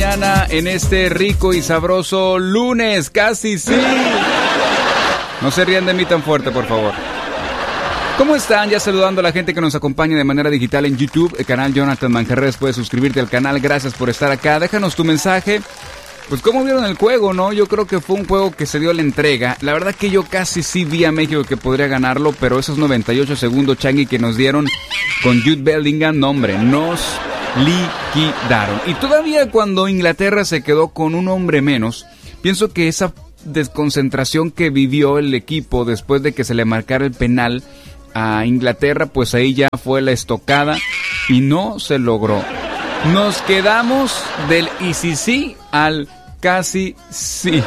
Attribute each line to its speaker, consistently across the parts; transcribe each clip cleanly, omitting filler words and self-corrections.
Speaker 1: mañana en este rico y sabroso lunes, casi sí. No se rían de mí tan fuerte, por favor. ¿Cómo están? Ya saludando a la gente que nos acompaña de manera digital en YouTube, el canal Jonathan Manjarres. Puedes suscribirte al canal, gracias por estar acá. Déjanos tu mensaje. Pues cómo vieron el juego, ¿no? Yo creo que fue un juego que se dio la entrega. La verdad que yo casi sí vi a México que podría ganarlo, pero esos 98 segundos, Changi, que nos dieron con Jude Bellingham, no hombre, nos liquidaron. Y todavía cuando Inglaterra se quedó con un hombre menos, pienso que esa desconcentración que vivió el equipo después de que se le marcara el penal a Inglaterra, pues ahí ya fue la estocada y no se logró. Nos quedamos del y si sí al casi sí.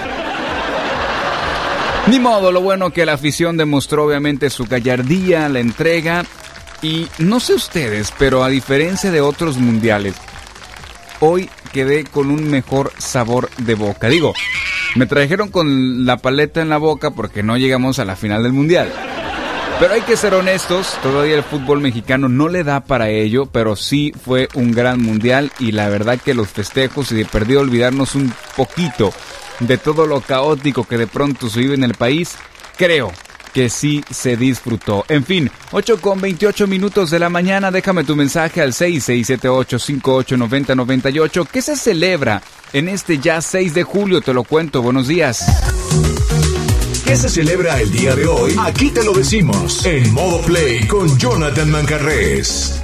Speaker 1: Ni modo, lo bueno que la afición demostró obviamente su gallardía, la entrega. Y no sé ustedes, pero a diferencia de otros mundiales, hoy quedé con un mejor sabor de boca. Digo, me trajeron con la paleta en la boca porque no llegamos a la final del mundial. Pero hay que ser honestos, todavía el fútbol mexicano no le da para ello, pero sí fue un gran mundial y la verdad que los festejos y de perdido olvidarnos un poquito de todo lo caótico que de pronto se vive en el país, creo que sí se disfrutó. En fin, 8:28 de la mañana, déjame tu mensaje al 6678589098. ¿Qué se celebra en este ya 6 de julio? Te lo cuento, buenos días.
Speaker 2: ¿Qué se celebra el día de hoy? Aquí te lo decimos en Modo Play con Jonathan Manjarres.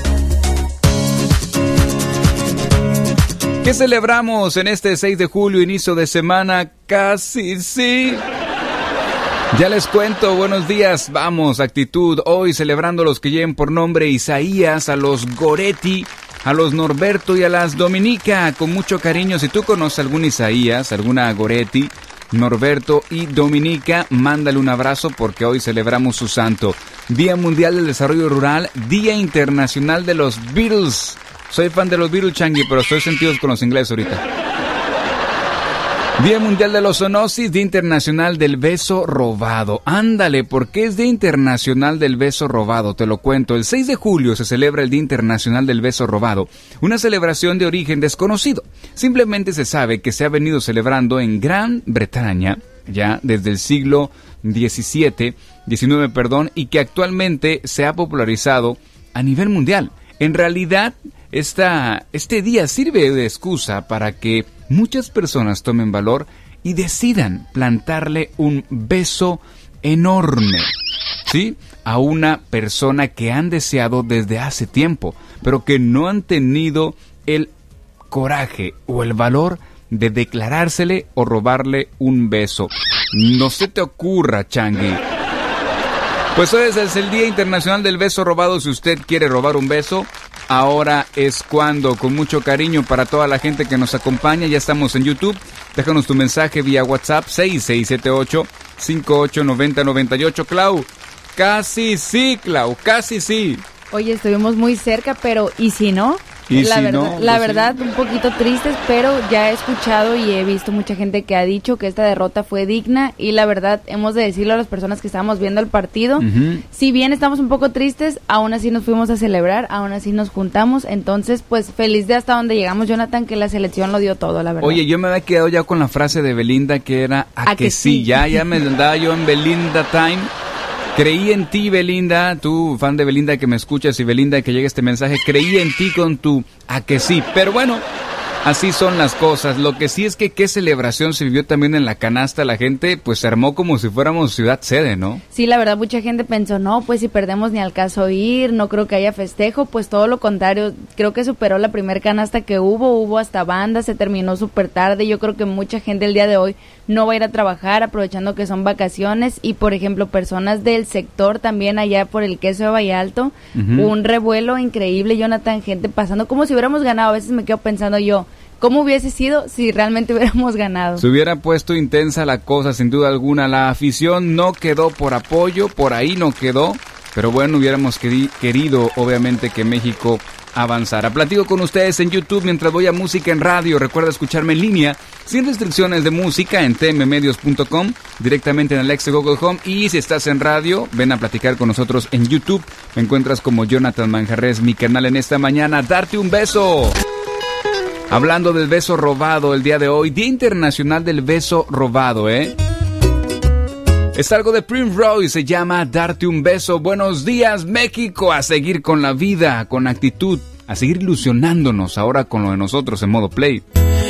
Speaker 1: ¿Qué celebramos en este 6 de julio, inicio de semana? Casi sí. Ya les cuento, buenos días, vamos, actitud. Hoy celebrando a los que lleven por nombre Isaías, a los Goretti, a los Norberto y a las Dominica, con mucho cariño. Si tú conoces algún Isaías, alguna Goretti, Norberto y Dominica, mándale un abrazo porque hoy celebramos su santo. Día Mundial del Desarrollo Rural, Día Internacional de los Beatles. Soy fan de los Beatles, Changi, pero estoy sentidos con los ingleses ahorita. Día Mundial de los Zoonosis, Día Internacional del Beso Robado. Ándale, ¿por qué es Día Internacional del Beso Robado? Te lo cuento. El 6 de julio se celebra el Día Internacional del Beso Robado, una celebración de origen desconocido. Simplemente se sabe que se ha venido celebrando en Gran Bretaña ya desde el siglo XIX, y que actualmente se ha popularizado a nivel mundial. En realidad, este día sirve de excusa para que muchas personas tomen valor y decidan plantarle un beso enorme, ¿sí?, a una persona que han deseado desde hace tiempo, pero que no han tenido el coraje o el valor de declarársele o robarle un beso. No se te ocurra, Changi. Pues hoy es el Día Internacional del Beso Robado. Si usted quiere robar un beso, ahora es cuando. Con mucho cariño para toda la gente que nos acompaña. Ya estamos en YouTube. Déjanos tu mensaje vía WhatsApp 6678-589098. Clau, casi sí, Clau, casi sí.
Speaker 3: Oye, estuvimos muy cerca, pero ¿y si no?
Speaker 1: ¿Y
Speaker 3: la
Speaker 1: si
Speaker 3: verdad,
Speaker 1: no?
Speaker 3: la
Speaker 1: Pues
Speaker 3: verdad,
Speaker 1: sí.
Speaker 3: un poquito tristes, pero ya he escuchado y he visto mucha gente que ha dicho que esta derrota fue digna y la verdad hemos de decirlo a las personas que estábamos viendo el partido. Si bien estamos un poco tristes, aún así nos fuimos a celebrar, aún así nos juntamos, entonces pues feliz de hasta donde llegamos, Jonathan, que la selección lo dio todo, la verdad.
Speaker 1: Oye, yo me había quedado ya con la frase de Belinda que era a que sí. Ya me andaba yo en Belinda Time. Creí en ti, Belinda, tú fan de Belinda que me escuchas y Belinda que llegue este mensaje, creí en ti con tu a que sí, pero bueno, así son las cosas. Lo que sí es que qué celebración se vivió también en la canasta, la gente pues se armó como si fuéramos ciudad sede, ¿no?
Speaker 3: Sí, la verdad mucha gente pensó, no, pues si perdemos ni al caso ir, no creo que haya festejo, pues todo lo contrario, creo que superó la primer canasta que hubo hasta banda, se terminó súper tarde, yo creo que mucha gente el día de hoy no va a ir a trabajar aprovechando que son vacaciones y por ejemplo personas del sector también allá por el queso de Valle Alto, un revuelo increíble, Jonathan, gente pasando como si hubiéramos ganado, a veces me quedo pensando yo, ¿cómo hubiese sido si realmente hubiéramos ganado?
Speaker 1: Se hubiera puesto intensa la cosa, sin duda alguna. La afición no quedó por apoyo, por ahí no quedó. Pero bueno, hubiéramos querido, obviamente, que México avanzara. Platico con ustedes en YouTube mientras voy a música en radio. Recuerda escucharme en línea, sin restricciones de música, en tmmedios.com, directamente en Alexa Google Home. Y si estás en radio, ven a platicar con nosotros en YouTube. Me encuentras como Jonathan Manjarres, mi canal en esta mañana. Darte un beso. Hablando del beso robado el día de hoy, Día Internacional del Beso Robado, ¿eh? Es algo de Prince Royce, se llama Darte un Beso. Buenos días, México, a seguir con la vida, con actitud, a seguir ilusionándonos ahora con lo de nosotros en Modo Play.